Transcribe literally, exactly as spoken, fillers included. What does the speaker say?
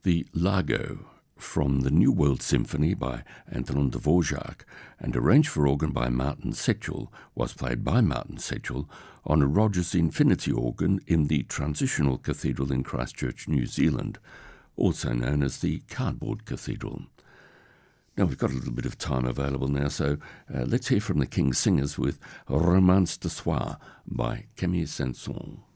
The Largo from the New World Symphony by Anton Dvorak and arranged for organ by Martin Setchell was played by Martin Setchell on a Rogers Infinity organ in the Transitional Cathedral in Christchurch, New Zealand, also known as the Cardboard Cathedral. Now we've got a little bit of time available now, so uh, let's hear from the King's Singers with Romance de Soir by Camille Saint-Saëns.